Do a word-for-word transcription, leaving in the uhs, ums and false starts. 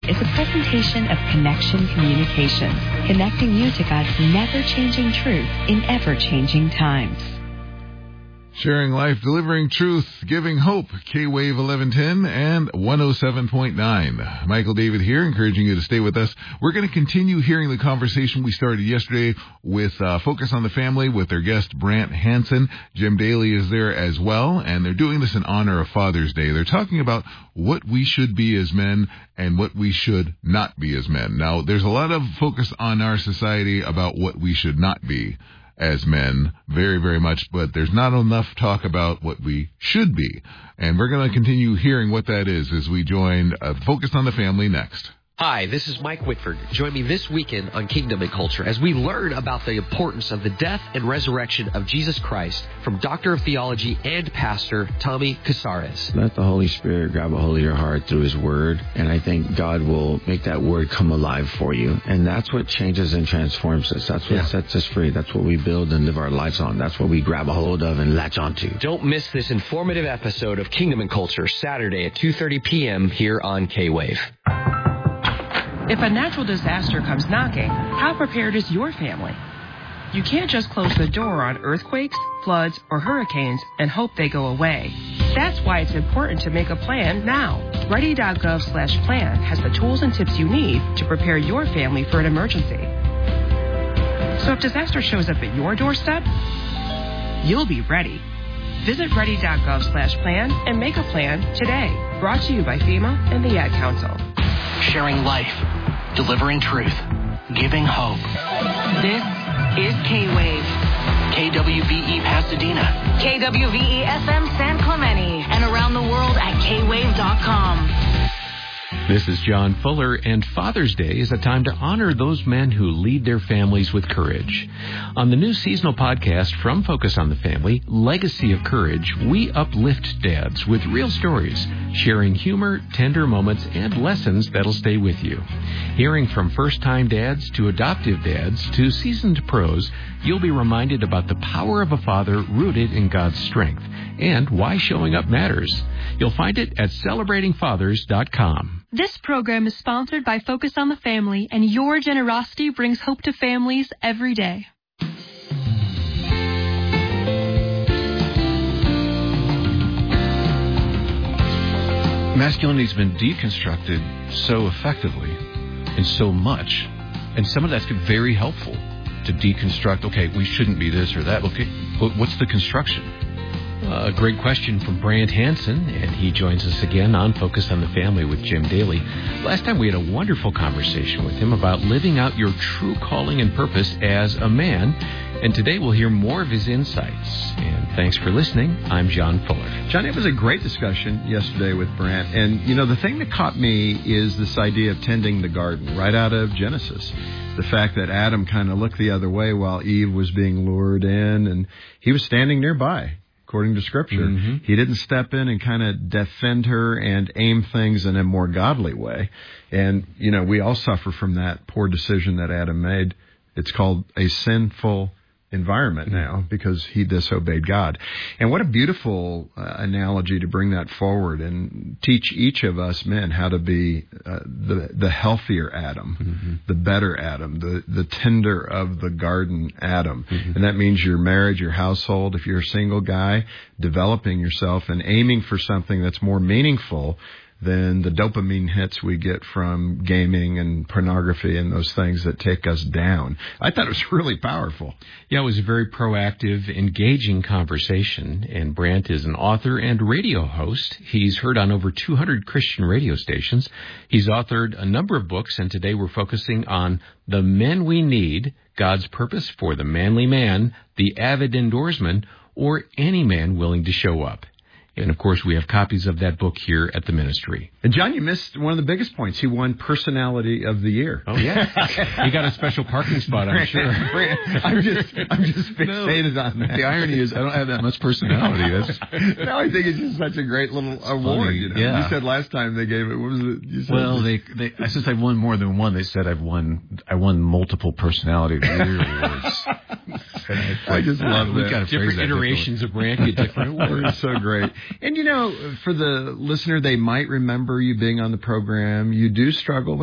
is a presentation of Connection Communications, connecting you to God's never-changing truth in ever-changing times. Sharing life, delivering truth, giving hope. K-Wave eleven ten and one oh seven point nine. Michael David here, encouraging you to stay with us. We're going to continue hearing the conversation we started yesterday with uh, Focus on the Family with their guest, Brant Hansen. Jim Daly is there as well, and they're doing this in honor of Father's Day. They're talking about what we should be as men and what we should not be as men. Now, there's a lot of focus on our society about what we should not be as men, very, very much, but there's not enough talk about what we should be. And we're going to continue hearing what that is as we join uh, Focus on the Family next. Hi, this is Mike Whitford. Join me this weekend on Kingdom and Culture as we learn about the importance of the death and resurrection of Jesus Christ from Doctor of Theology and Pastor Tommy Casares. Let the Holy Spirit grab a hold of your heart through His Word, and I think God will make that Word come alive for you. And that's what changes and transforms us. That's what yeah. sets us free. That's what we build and live our lives on. That's what we grab a hold of and latch onto. Don't miss this informative episode of Kingdom and Culture, Saturday at two thirty p.m. here on K-Wave. If a natural disaster comes knocking, how prepared is your family? You can't just close the door on earthquakes, floods, or hurricanes and hope they go away. That's why it's important to make a plan now. Ready.gov slash plan has the tools and tips you need to prepare your family for an emergency. So if disaster shows up at your doorstep, you'll be ready. Visit ready.gov slash plan and make a plan today. Brought to you by FEMA and the Ad Council. Sharing life, delivering truth, giving hope. This is K-Wave. K W V E Pasadena. K W V E F M San Clemente. And around the world at K wave dot com. This is John Fuller, and Father's Day is a time to honor those men who lead their families with courage. On the new seasonal podcast from Focus on the Family, Legacy of Courage, we uplift dads with real stories, sharing humor, tender moments, and lessons that'll stay with you. Hearing from first-time dads to adoptive dads to seasoned pros, you'll be reminded about the power of a father rooted in God's strength and why showing up matters. You'll find it at celebrating fathers dot com. This program is sponsored by Focus on the Family, and your generosity brings hope to families every day. Masculinity's been deconstructed so effectively and so much, and some of that's very helpful to deconstruct, okay, we shouldn't be this or that. Okay, but what's the construction? Uh, a great question from Brant Hansen, and he joins us again on Focus on the Family with Jim Daly. Last time we had a wonderful conversation with him about living out your true calling and purpose as a man, and today we'll hear more of his insights. And thanks for listening. I'm John Fuller. John, it was a great discussion yesterday with Brant, and, you know, the thing that caught me is this idea of tending the garden right out of Genesis. The fact that Adam kind of looked the other way while Eve was being lured in, and he was standing nearby. According to Scripture, mm-hmm. He didn't step in and kind of defend her and aim things in a more godly way. And, you know, we all suffer from that poor decision that Adam made. It's called a sinful environment now because he disobeyed God. And what a beautiful uh, analogy to bring that forward and teach each of us men how to be uh, the the healthier Adam, mm-hmm. the better Adam, the, the tender of the garden Adam. Mm-hmm. And that means your marriage, your household, if you're a single guy, developing yourself and aiming for something that's more meaningful than the dopamine hits we get from gaming and pornography and those things that take us down. I thought it was really powerful. Yeah, it was a very proactive, engaging conversation. And Brant is an author and radio host. He's heard on over two hundred Christian radio stations. He's authored a number of books, and today we're focusing on The Men We Need, God's Purpose for the Manly Man, The Avid Indoorsman, or Any Man Willing to Show Up. And, of course, we have copies of that book here at the ministry. And, John, you missed one of the biggest points. He won Personality of the Year. Oh, yeah. He got a special parking spot, I'm sure. I'm just I'm just fixated no, on that. The irony is I don't have that much personality. That's... No, I think it's just such a great little it's award. Funny, you know? Yeah. You said last time they gave it, what was it? You said well, they, they, since I've won more than one, they said I've won I won multiple Personality of the Year awards. I, I just love We've that. got different iterations of Brant get different awards. It's so great. And, you know, for the listener, they might remember you being on the program. You do struggle with